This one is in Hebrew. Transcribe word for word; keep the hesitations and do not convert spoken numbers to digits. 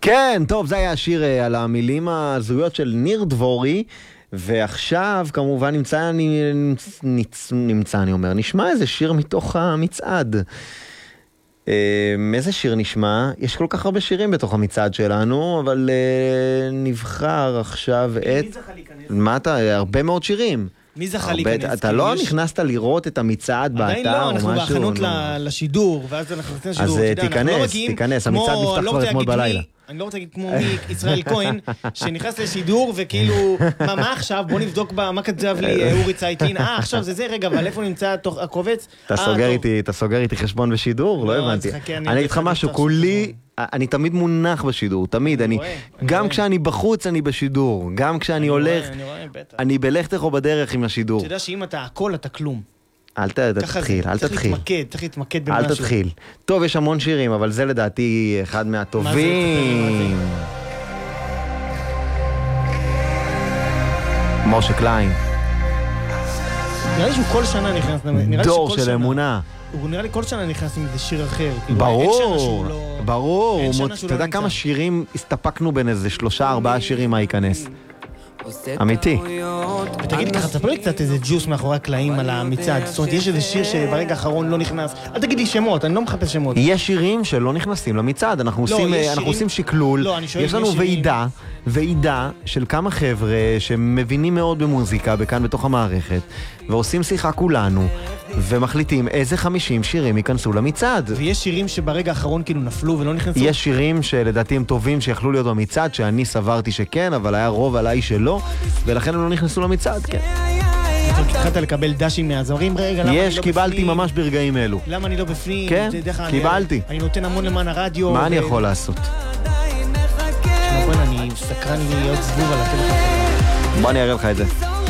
כן, טוב, זה היה השיר על המילים הזויות של ניר דבורי, ועכשיו כמובן נמצא, נמצא, נמצא, אני אומר, נשמע איזה שיר מתוך המצעד. איזה שיר נשמע? יש כל כך הרבה שירים בתוך המצעד שלנו, אבל נבחר עכשיו את... מי זכה להיכנס? מה אתה? הרבה מאוד שירים. מי זכה להיכנס? אתה לא נכנסת לראות את המצעד באתר או משהו? עדיין לא, אנחנו בהכנות לשידור, ואז אנחנו נכנסים לשידור. אז תיכנס, תיכנס, המצעד נפתח כבר אתמול בלילה. אני לא רוצה להגיד כמו מי, ישראל כהן, שנכנס לשידור וכאילו, מה, מה עכשיו? בוא נבדוק מה כתב לי אורי צייטין. אה, עכשיו זה זה, רגע, אבל איפה נמצא הקובץ? אתה סוגר איתי, אתה סוגר איתי חשבון בשידור? לא הבנתי. אני אגיד לך משהו, כולי, אני תמיד מונח בשידור, תמיד. גם כשאני בחוץ אני בשידור, גם כשאני הולך, אני בלכתך או בדרך עם השידור. אתה יודע שאם אתה הכל, אתה כלום. אל תתחיל, אל תתחיל. צריך להתמקד, צריך להתמקד במשהו. אל תתחיל. טוב, יש המון שירים, אבל זה לדעתי אחד מהטובים. משה קליין. נראה לי שהוא כל שנה נכנס. דור של אמונה. הוא נראה לי כל שנה נכנס עם איזה שיר אחר. ברור, ברור. אתה יודע כמה שירים הסתפקנו בין איזה שלושה, ארבעה שירים מה ייכנס. אמיתי. ותגיד ככה, תספר לי קצת איזה ג'וס מאחורי הקלעים על המצעד. זאת אומרת, יש איזה שיר שברגע האחרון לא נכנס. אל תגיד לי שמות, אני לא מחפש שמות. יש שירים שלא נכנסים למצעד. אנחנו עושים שקלול. יש לנו ועידה, ועידה של כמה חבר'ה שמבינים מאוד במוזיקה בכאן בתוך המערכת, ועושים שיחה כולנו, ומחליטים איזה חמישים שירים ייכנסו למצעד. ויש שירים שברגע האחרון כאילו נפלו ולא נכנסו? יש שירים שלדעתי הם טובים שיכלו להיות במצעד, שאני סברתי שכן, אבל היה רוב עליי שלא, ולכן הם לא נכנסו למצעד, כן. התחלת לקבל דשים מהזורים, רגע, למה אני לא בפנים? יש, קיבלתי ממש ברגעים אלו. למה אני לא בפנים? כן, קיבלתי. אני נותן המון למען הרדיו. מה אני יכול לעשות? תשמע, בואי, אני סקרן להיות זבוב על הטלפון. בוא אני אראה לך את זה.